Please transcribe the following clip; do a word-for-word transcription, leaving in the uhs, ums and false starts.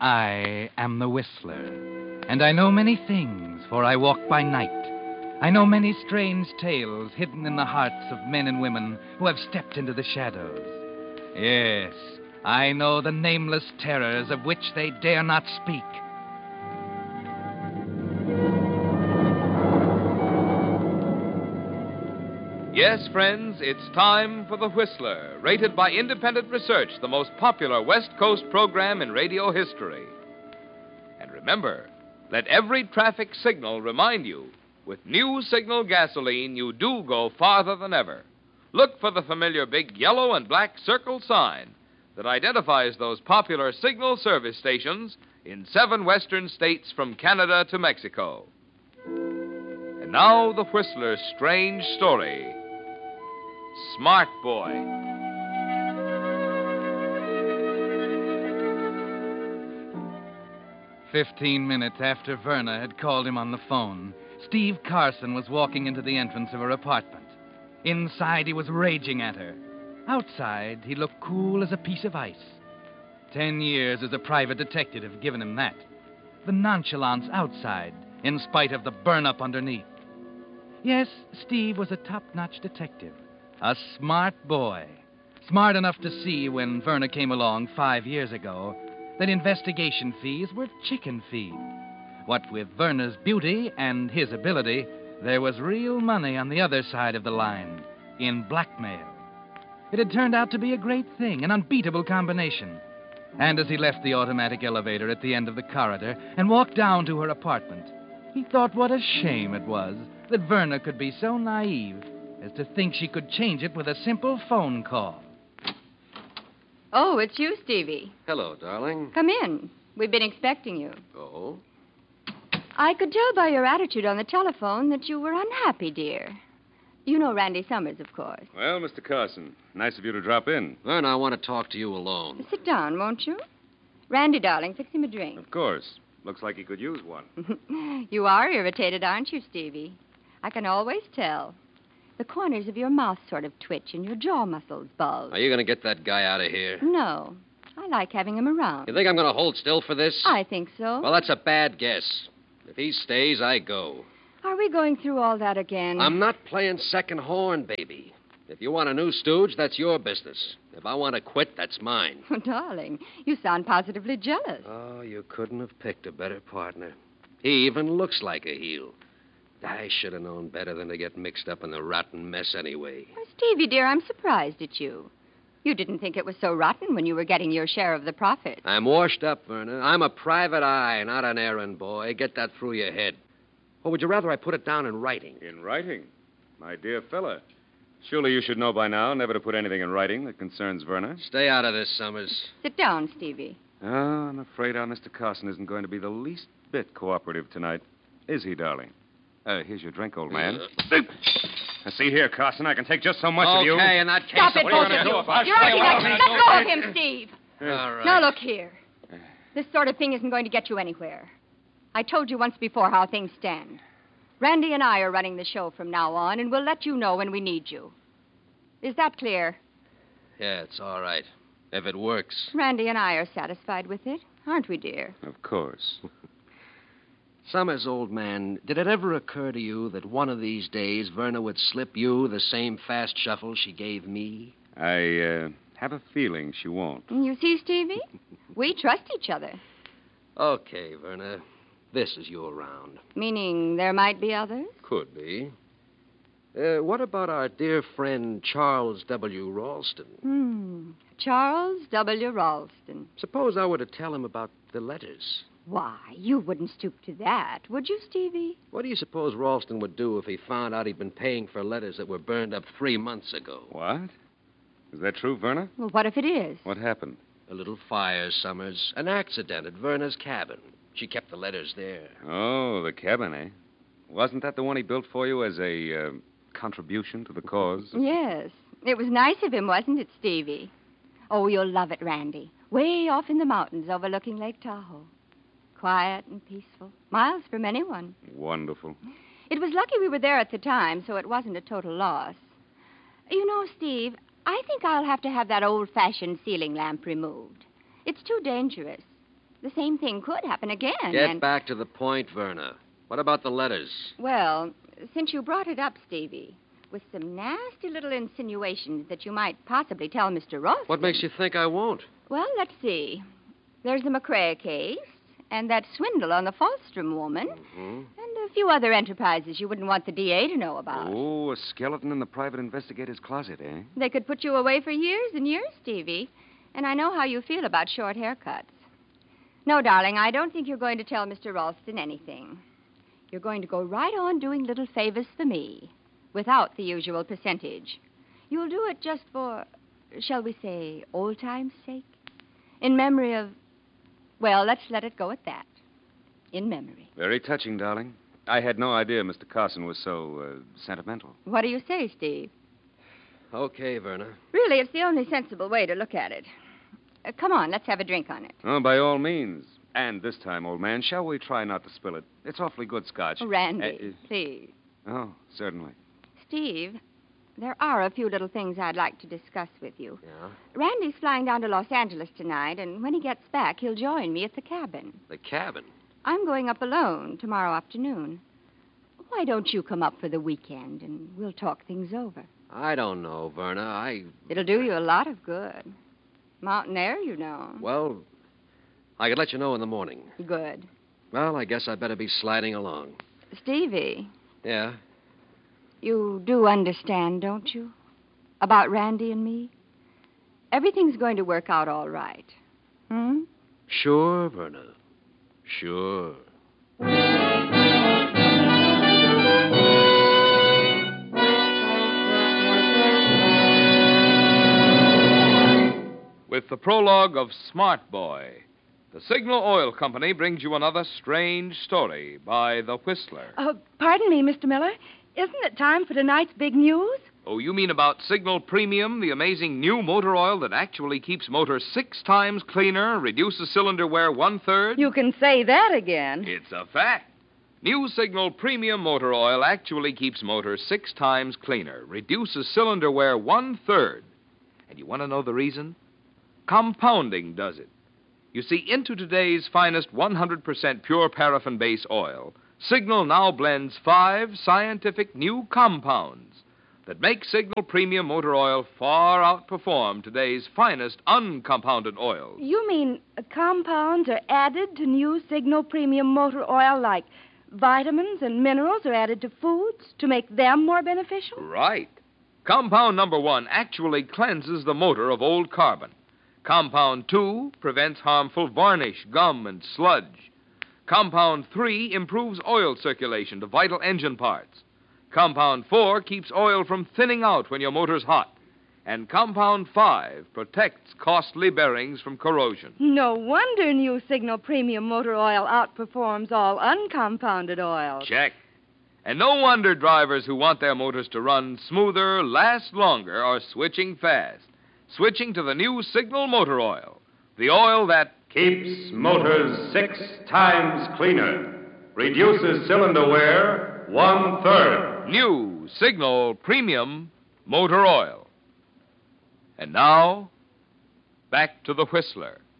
I am the Whistler, and I know many things, for I walk by night. I know many strange tales hidden in the hearts of men and women who have stepped into the shadows. Yes, I know the nameless terrors of which they dare not speak. Yes, friends, it's time for The Whistler, rated by independent research the most popular West Coast program in radio history. And remember, let every traffic signal remind you, with new Signal gasoline, you do go farther than ever. Look for the familiar big yellow and black circle sign that identifies those popular Signal service stations in seven western states from Canada to Mexico. And now, The Whistler's strange story. Smart Boy. Fifteen minutes after Verna had called him on the phone, Steve Carson was walking into the entrance of her apartment. Inside, he was raging at her. Outside, he looked cool as a piece of ice. Ten years as a private detective have given him that. The nonchalance outside, in spite of the burn-up underneath. Yes, Steve was a top-notch detective. A smart boy. Smart enough to see when Verna came along five years ago that investigation fees were chicken feed. What with Verna's beauty and his ability, there was real money on the other side of the line, in blackmail. It had turned out to be a great thing, an unbeatable combination. And as he left the automatic elevator at the end of the corridor and walked down to her apartment, he thought what a shame it was that Verna could be so naive as to think she could change it with a simple phone call. Oh, it's you, Stevie. Hello, darling. Come in. We've been expecting you. Oh? I could tell by your attitude on the telephone that you were unhappy, dear. You know Randy Summers, of course. Well, Mister Carson, nice of you to drop in. Verna, I want to talk to you alone. Sit down, won't you? Randy, darling, fix him a drink. Of course. Looks like he could use one. You are irritated, aren't you, Stevie? I can always tell. The corners of your mouth sort of twitch and your jaw muscles bulge. Are you going to get that guy out of here? No. I like having him around. You think I'm going to hold still for this? I think so. Well, that's a bad guess. If he stays, I go. Are we going through all that again? I'm not playing second horn, baby. If you want a new stooge, that's your business. If I want to quit, that's mine. Oh, darling, you sound positively jealous. Oh, you couldn't have picked a better partner. He even looks like a heel. I should have known better than to get mixed up in the rotten mess anyway. Oh, Stevie, dear, I'm surprised at you. You didn't think it was so rotten when you were getting your share of the profit. I'm washed up, Verna. I'm a private eye, not an errand boy. Get that through your head. Or would you rather I put it down in writing? In writing? My dear fella. Surely you should know by now never to put anything in writing that concerns Verna. Stay out of this, Summers. Sit down, Stevie. Oh, I'm afraid our Mister Carson isn't going to be the least bit cooperative tonight. Is he, darling? Uh, here's your drink, old man. Uh, now, see here, Carson, I can take just so much okay, of you. Okay, in that case... Stop it, what are you both going of to you. do if I You're acting like... Let go of him, Steve. All right. Now, look here. This sort of thing isn't going to get you anywhere. I told you once before how things stand. Randy and I are running the show from now on, and we'll let you know when we need you. Is that clear? Yeah, it's all right. If it works. Randy and I are satisfied with it, aren't we, dear? Of course. Summers, old man, did it ever occur to you that one of these days Verna would slip you the same fast shuffle she gave me? I uh, have a feeling she won't. You see, Stevie? We trust each other. Okay, Verna. This is your round. Meaning there might be others? Could be. Uh, what about our dear friend Charles W. Ralston? Hmm. Charles W. Ralston. Suppose I were to tell him about the letters. Why, you wouldn't stoop to that, would you, Stevie? What do you suppose Ralston would do if he found out he'd been paying for letters that were burned up three months ago? What? Is that true, Verna? Well, what if it is? What happened? A little fire, Summers. An accident at Verna's cabin. She kept the letters there. Oh, the cabin, eh? Wasn't that the one he built for you as a uh, contribution to the cause? Yes. It was nice of him, wasn't it, Stevie? Oh, you'll love it, Randy. Way off in the mountains overlooking Lake Tahoe. Quiet and peaceful. Miles from anyone. Wonderful. It was lucky we were there at the time, so it wasn't a total loss. You know, Steve, I think I'll have to have that old-fashioned ceiling lamp removed. It's too dangerous. the same thing could happen again. Get and... back to the point, Verna. What about the letters? Well, since you brought it up, Stevie, with some nasty little insinuations that you might possibly tell Mister Ross. What makes you think I won't? Well, let's see. There's the McCrae case, and that swindle on the Falstrom woman, Mm-hmm. and a few other enterprises you wouldn't want the D A to know about. Oh, a skeleton in the private investigator's closet, eh? They could put you away for years and years, Stevie. And I know how you feel about short haircuts. No, darling, I don't think you're going to tell Mister Ralston anything. You're going to go right on doing little favors for me, without the usual percentage. You'll do it just for, shall we say, old time's sake? In memory of, well, let's let it go at that. In memory. Very touching, darling. I had no idea Mister Carson was so uh, sentimental. What do you say, Steve? Okay, Verna. Really, it's the only sensible way to look at it. Uh, come on, let's have a drink on it. Oh, by all means. And this time, old man, shall we try not to spill it? It's awfully good scotch. Oh, Randy, Uh, please. oh, certainly. Steve, there are a few little things I'd like to discuss with you. Yeah? Randy's flying down to Los Angeles tonight, and when he gets back, he'll join me at the cabin. The cabin. I'm going up alone tomorrow afternoon. Why don't you come up for the weekend, and we'll talk things over? I don't know, Verna. I. It'll do you a lot of good. Mountain air, you know. Well, I could let you know in the morning. Good. Well, I guess I'd better be sliding along. Stevie, Yeah? you do understand, don't you? About Randy and me? Everything's going to work out all right. Hmm? Sure, Verna. Sure. With the prologue of Smart Boy, the Signal Oil Company brings you another strange story by The Whistler. Uh, pardon me, Mister Miller. Isn't it time for tonight's big news? Oh, you mean about Signal Premium, the amazing new motor oil that actually keeps motors six times cleaner, reduces cylinder wear one-third? You can say that again. It's a fact. New Signal Premium motor oil actually keeps motors six times cleaner, reduces cylinder wear one-third. And you want to know the reason? Compounding does it. You see, into today's finest one hundred percent pure paraffin base oil, Signal now blends five scientific new compounds that make Signal Premium motor oil far outperform today's finest uncompounded oils. You mean uh, compounds are added to new Signal Premium motor oil like vitamins and minerals are added to foods to make them more beneficial? Right. Compound number one actually cleanses the motor of old carbon. Compound two prevents harmful varnish, gum, and sludge. Compound three improves oil circulation to vital engine parts. Compound four keeps oil from thinning out when your motor's hot. And Compound five protects costly bearings from corrosion. No wonder new Signal Premium motor oil outperforms all uncompounded oils. Check. And no wonder drivers who want their motors to run smoother, last longer, are switching fast. Switching to the new Signal motor oil. The oil that Keeps motors six times cleaner. Reduces cylinder wear one-third. new Signal Premium motor oil. And now, back to the Whistler.